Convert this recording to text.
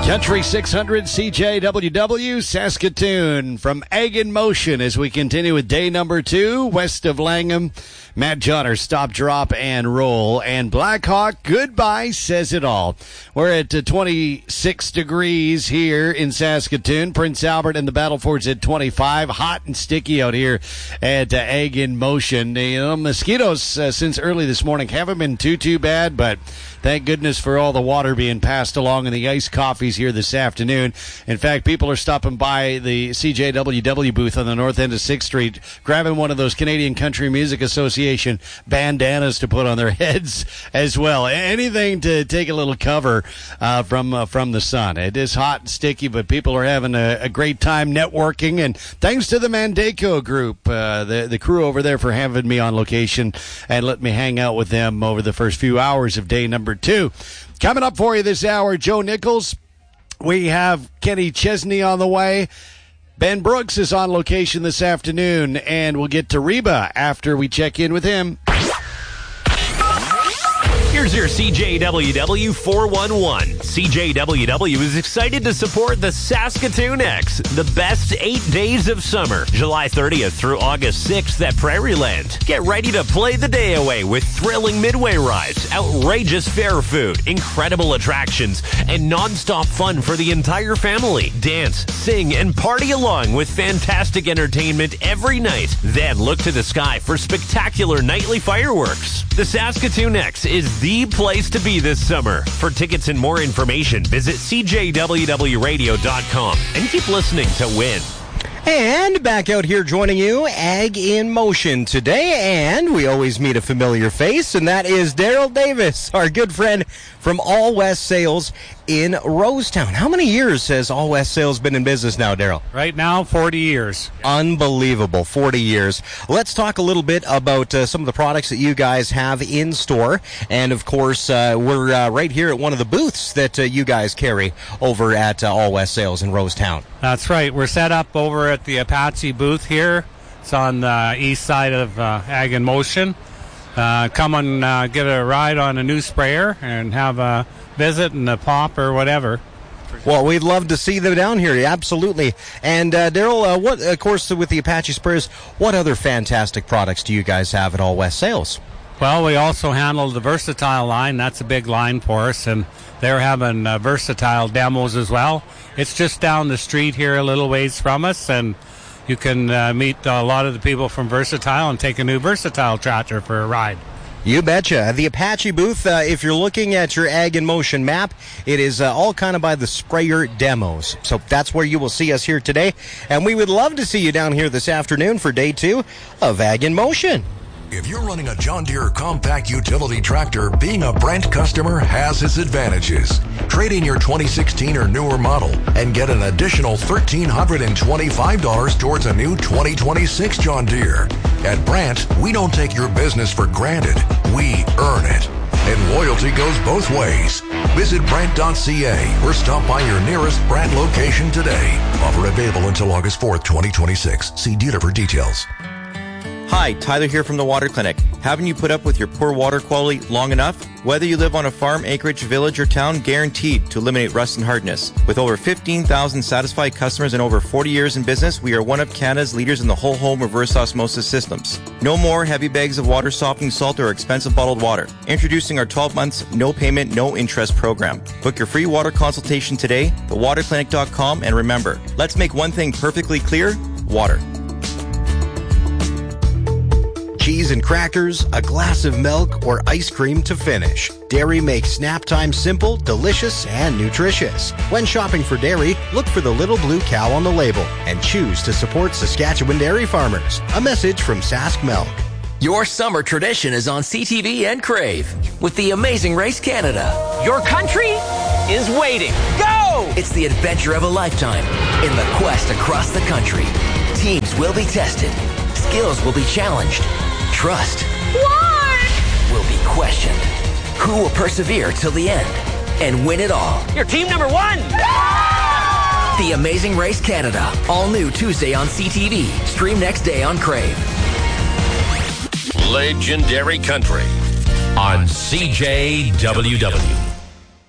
Country 600 CJWW Saskatoon from Ag in Motion as we continue with day number 2 west of Langham. Matt Jotter, stop, drop, and roll. And Blackhawk, goodbye, says it all. We're at 26 degrees here in Saskatoon. Prince Albert and the Battleford's at 25. Hot and sticky out here at Ag in Motion. You know, mosquitoes since early this morning haven't been too bad, but thank goodness for all the water being passed along in the iced coffees here this afternoon. In fact, people are stopping by the CJWW booth on the north end of 6th Street, grabbing one of those Canadian Country Music Association bandanas to put on their heads as well. Anything to take a little cover from the sun. It is hot and sticky, but people are having a great time networking. And thanks to the Mandaco group, the crew over there, for having me on location and let me hang out with them over the first few hours of day number 2. Coming up for you this hour, Joe Nichols. We have Kenny Chesney on the way. Ben Brooks is on location this afternoon, and we'll get to Reba after we check in with him. Here's your CJWW 411. CJWW is excited to support the Saskatoon X, the best 8 days of summer, July 30th through August 6th at Prairieland. Get ready to play the day away with thrilling midway rides, outrageous fair food, incredible attractions, and non-stop fun for the entire family. Dance, sing, and party along with fantastic entertainment every night. Then look to the sky for spectacular nightly fireworks. The Saskatoon X is the place to be this summer. For tickets and more information, visit CJWWradio.com and keep listening to win. And back out here joining you, Ag in Motion today, and we always meet a familiar face, and that is Daryl Davis, our good friend from All West Sales in Rosetown. How many years has All West Sales been in business now, Daryl? Right now, 40 years. Unbelievable, 40 years. Let's talk a little bit about some of the products that you guys have in store, and of course, we're right here at one of the booths that you guys carry over at All West Sales in Rosetown. That's right. We're set up over at the Apache booth here. It's on the east side of Ag in Motion. Come and get a ride on a new sprayer and have a visit and a pop or whatever. Well, we'd love to see them down here, absolutely. And Daryl, what, of course, with the Apache sprayers, what other fantastic products do you guys have at All West Sales? Well, we also handle the Versatile line. That's a big line for us, and they're having Versatile demos as well. It's just down the street here a little ways from us, and you can meet a lot of the people from Versatile and take a new Versatile tractor for a ride. You betcha. The Apache booth, if you're looking at your Ag in Motion map, it is all kind of by the sprayer demos. So that's where you will see us here today, and we would love to see you down here this afternoon for day 2 of Ag in Motion. If you're running a John Deere compact utility tractor, being a Brent customer has its advantages. Trade in your 2016 or newer model and get an additional $1,325 towards a new 2026 John Deere. At Brent, we don't take your business for granted. We earn it. And loyalty goes both ways. Visit Brent.ca or stop by your nearest Brent location today. Offer available until August 4th, 2026. See dealer for details. Hi, Tyler here from the Water Clinic. Haven't you put up with your poor water quality long enough? Whether you live on a farm, acreage, village, or town, guaranteed to eliminate rust and hardness. With over 15,000 satisfied customers and over 40 years in business, we are one of Canada's leaders in the whole home reverse osmosis systems. No more heavy bags of water softening salt or expensive bottled water. Introducing our 12 months, no payment, no interest program. Book your free water consultation today, thewaterclinic.com, and remember, let's make one thing perfectly clear, water. Cheese and crackers, a glass of milk, or ice cream to finish. Dairy makes snap time simple, delicious, and nutritious. When shopping for dairy, look for the little blue cow on the label and choose to support Saskatchewan dairy farmers. A message from Sask Milk. Your summer tradition is on CTV and Crave with the Amazing Race Canada. Your country is waiting. Go! It's the adventure of a lifetime in the quest across the country. Teams will be tested. Skills will be challenged. Trust will be questioned. Who will persevere till the end and win it all? You're team number 1! The Amazing Race Canada. All new Tuesday on CTV. Stream next day on Crave. Legendary Country on CJWW.